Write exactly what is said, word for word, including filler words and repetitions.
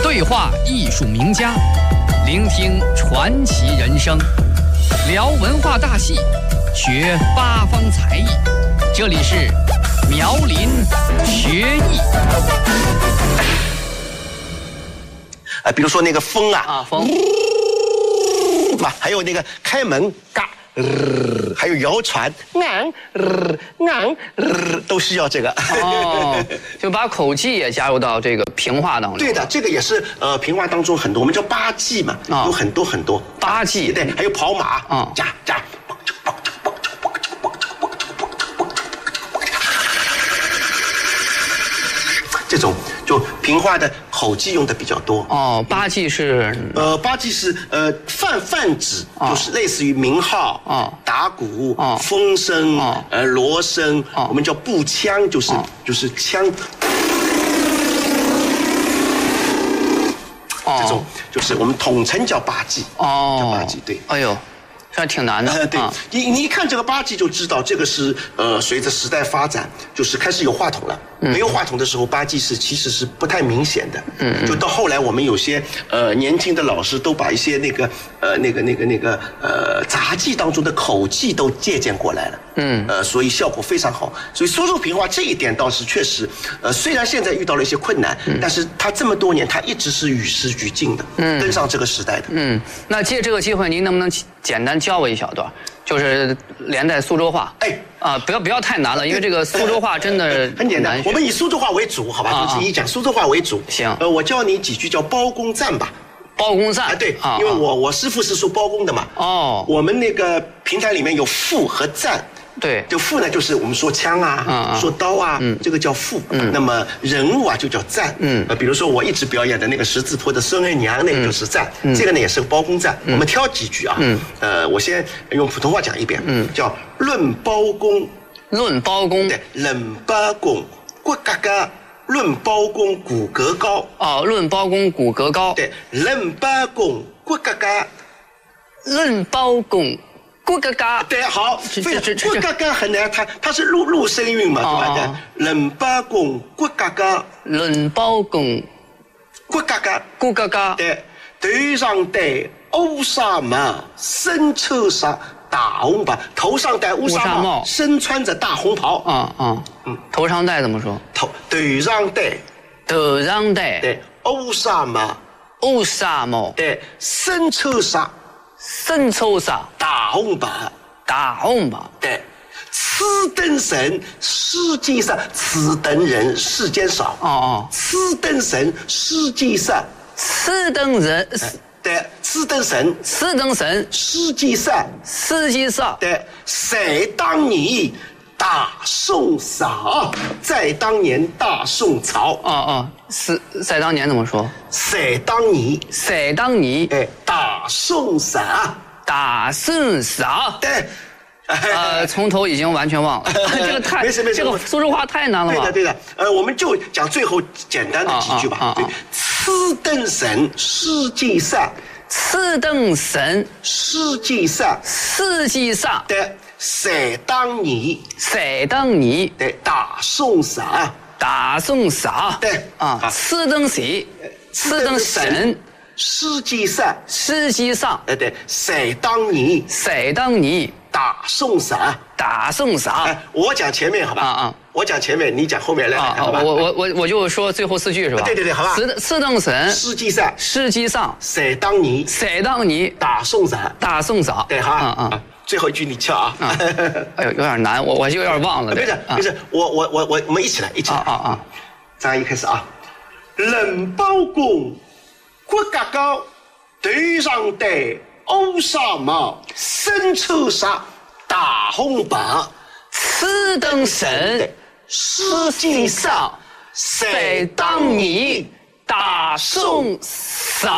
对话艺术名家，聆听传奇人生，聊文化大戏，学八方才艺。这里是苗林学艺。 啊，比如说那个风啊， 啊，风， 啊，还有那个开门嘎。呃、还有谣传，昂、呃、昂、呃，都需要这个。 哦，就把口技也加入到这个评话当中。 对的，这个也是呃评话当中很多，我们叫八技嘛，哦、有很多很多八技。 对，还有跑马， 嗯， 加加，这种就评话的口技用的比较多。 哦，八技是呃，八技是呃泛泛指，哦、就是类似于鸣号、哦、打鼓、哦、风声、哦、呃锣声，哦、我们叫步枪，就是、哦、就是枪。哦，这种就是我们统称叫八技。哦，叫八技，对。 哎呦。这挺难的， 呃，对，啊、你你一看这个八技就知道，这个是呃，随着时代发展，就是开始有话筒了。嗯、没有话筒的时候，八技是其实是不太明显的。嗯，就到后来，我们有些呃年轻的老师都把一些那个呃那个那个那个呃杂技当中的口技都借鉴过来了。嗯，呃，所以效果非常好。所以苏州评话这一点倒是确实，呃，虽然现在遇到了一些困难，嗯、但是他这么多年，他一直是与时俱进的，嗯，跟上这个时代的。 嗯，那借这个机会，您能不能简单教我一小段，就是连带苏州话？哎，啊、呃，不要不要太难了，因为这个苏州话真的很简单。我们以苏州话为主，好吧？啊、就是以讲苏州话为主。 行。 呃，我教你几句叫包公赞吧。 包公赞。 啊，对，啊、因为我我师父是说包公的嘛。哦。我们那个评台里面有赋和赞。 对， 就赋呢，就是我们说枪啊，嗯、说刀啊，嗯、这个叫赋。嗯、那么人物啊，就叫赞。嗯，呃，比如说我一直表演的那个十字坡的孙二娘，那个就是赞。嗯、这个呢也是包公赞。嗯、我们挑几句啊。嗯，呃，我先用普通话讲一遍。嗯，叫论包公。 论包公。 对，论包公骨骼高，论包公骨骼高。 哦，论包公骨骼高。 对，论包公骨骼高。 论包公。骨骼高， 对，好，非常骨骼高很难，它它是入入声韵嘛，对吧？对，论包公骨骼高， 论包公骨骼高， 骨骼高， 对，头上戴乌纱帽，身穿上大红袍，头上戴乌纱帽，身穿着大红袍。 啊啊，嗯，头上戴怎么说？ 头头上戴， 头上戴， 对，乌纱帽， 乌纱帽， 对，身穿上。 身穿上大红袍， 大红袍， 对，此等人世间上，此等人世间少。哦哦，此等人世间上， 此等人， 对，此等人， 此等人世间上， 世间上， 对，在当年大宋朝，在当年大宋朝。 哦哦，是在当年怎么说？ 在当年， 在当年， 哎，大宋朝， 大宋朝， 对。 呃，从头已经完全忘了，这个太没事没事， 这个苏州话太难了吧？ 对的对的，呃，我们就讲最后简单的几句吧。啊啊啊、对，此等人世界上， 此等人世界上， 世界上， 对，在当年， 在当年， 对，大宋朝， 大宋朝， 对啊，此等谁，此等神。 世界上， 世界上， 哎对，在当年， 在当年， 大宋朝， 大宋朝。 哎，我讲前面好吧？啊啊，我讲前面，你讲后面来， 啊、好吧？我我我我就说最后四句是吧？ 对对对，好吧。 此此等神， 世界上， 世界上， 在当年， 在当年， 大宋朝， 大宋朝。 对哈，嗯嗯。最后一句你敲啊！啊哎呦，有点难，我我就有点忘了。 没事没事，我我我我我们一起来一起来啊啊！张一开始啊，论包公骨骼高，头上戴乌纱帽，身穿上大红袍， 此等神世界上，在当年大宋朝。